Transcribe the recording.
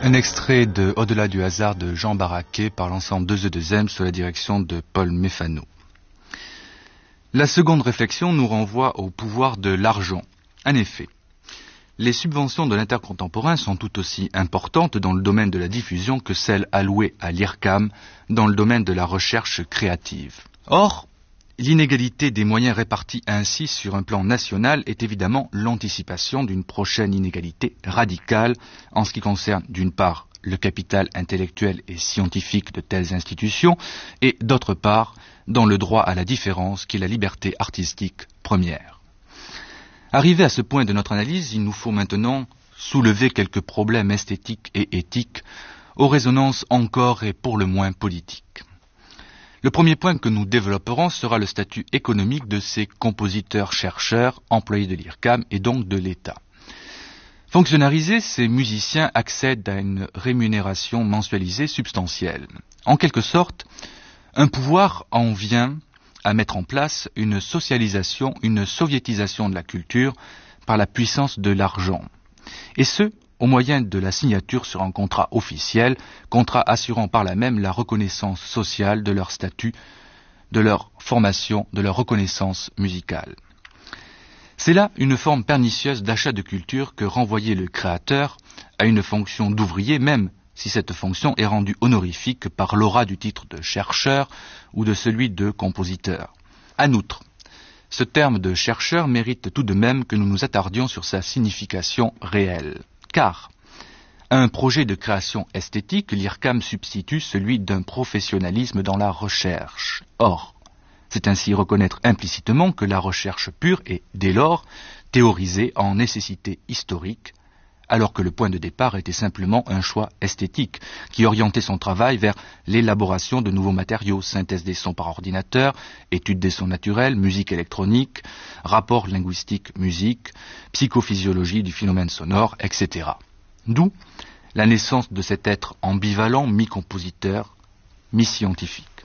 Un extrait de Au-delà du hasard de Jean Barraquet par l'ensemble 2E2M sous la direction de Paul Méfano. La seconde réflexion nous renvoie au pouvoir de l'argent. En effet, les subventions de l'intercontemporain sont tout aussi importantes dans le domaine de la diffusion que celles allouées à l'IRCAM dans le domaine de la recherche créative. Or, l'inégalité des moyens répartis ainsi sur un plan national est évidemment l'anticipation d'une prochaine inégalité radicale en ce qui concerne d'une part le capital intellectuel et scientifique de telles institutions et d'autre part dans le droit à la différence qui est la liberté artistique première. Arrivé à ce point de notre analyse, il nous faut maintenant soulever quelques problèmes esthétiques et éthiques aux résonances encore et pour le moins politiques. Le premier point que nous développerons sera le statut économique de ces compositeurs-chercheurs employés de l'IRCAM et donc de l'État. Fonctionnalisés, ces musiciens accèdent à une rémunération mensualisée substantielle. En quelque sorte, un pouvoir en vient à mettre en place une socialisation, une soviétisation de la culture par la puissance de l'argent. Et ce, au moyen de la signature sur un contrat officiel, contrat assurant par là même la reconnaissance sociale de leur statut, de leur formation, de leur reconnaissance musicale. C'est là une forme pernicieuse d'achat de culture que renvoyait le créateur à une fonction d'ouvrier, même si cette fonction est rendue honorifique par l'aura du titre de chercheur ou de celui de compositeur. En outre, ce terme de chercheur mérite tout de même que nous nous attardions sur sa signification réelle. Car, à un projet de création esthétique, l'IRCAM substitue celui d'un professionnalisme dans la recherche. Or, c'est ainsi reconnaître implicitement que la recherche pure est, dès lors, théorisée en nécessité historique, alors que le point de départ était simplement un choix esthétique, qui orientait son travail vers l'élaboration de nouveaux matériaux, synthèse des sons par ordinateur, étude des sons naturels, musique électronique, rapport linguistique-musique, psychophysiologie du phénomène sonore, etc. D'où la naissance de cet être ambivalent, mi-compositeur, mi-scientifique.